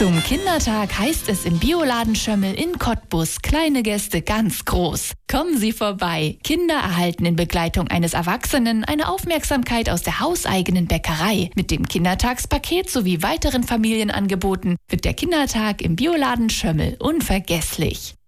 Zum Kindertag heißt es im Bioladen Schömmel in Cottbus: kleine Gäste ganz groß. Kommen Sie vorbei. Kinder erhalten in Begleitung eines Erwachsenen eine Aufmerksamkeit aus der hauseigenen Bäckerei. Mit dem Kindertagspaket sowie weiteren Familienangeboten wird der Kindertag im Bioladen Schömmel unvergesslich.